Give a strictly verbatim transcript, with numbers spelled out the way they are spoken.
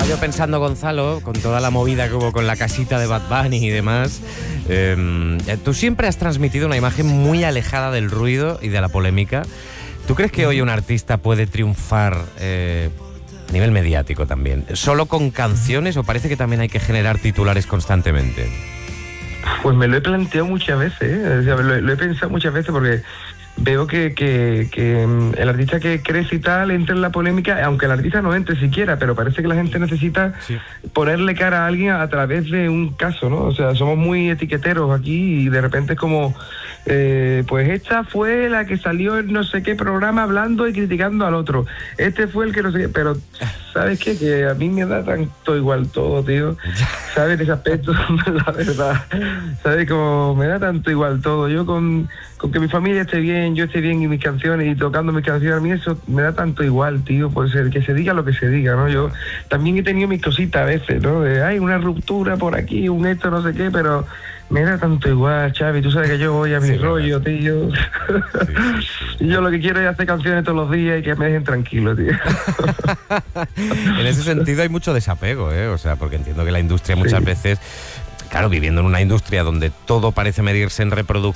Estaba yo pensando, Gonzalo, con toda la movida que hubo con la casita de Bad Bunny y demás, eh, tú siempre has transmitido una imagen muy alejada del ruido y de la polémica. ¿Tú crees que hoy un artista puede triunfar eh, a nivel mediático también, solo con canciones, o parece que también hay que generar titulares constantemente? Pues me lo he planteado muchas veces, ¿eh? O sea, lo, lo he pensado muchas veces porque veo que, que, que el artista que crece y tal entra en la polémica, aunque el artista no entre siquiera, pero parece que la gente necesita sí. ponerle cara a alguien a través de un caso, ¿no? O sea, somos muy etiqueteros aquí y de repente es como, eh, pues esta fue la que salió en no sé qué programa hablando y criticando al otro. Este fue el que no sé qué, pero ¿sabes qué? Que a mí me da tanto igual todo, tío. ¿Sabes? Ese aspecto, la verdad. ¿Sabes? Como me da tanto igual todo. Yo con, con que mi familia esté bien, yo esté bien y mis canciones y tocando mis canciones, a mí eso me da tanto igual, tío, pues el que se diga lo que se diga, ¿no? Yo también he tenido mis cositas a veces, ¿no? De, hay una ruptura por aquí, un esto, no sé qué, pero me da tanto igual, Xavi, tú sabes que yo voy a mi sí, rollo, tío. Sí, sí, sí. Yo lo que quiero es hacer canciones todos los días y que me dejen tranquilo, tío. En ese sentido hay mucho desapego, ¿eh? O sea, porque entiendo que la industria muchas sí. veces, claro, viviendo en una industria donde todo parece medirse en reproducción,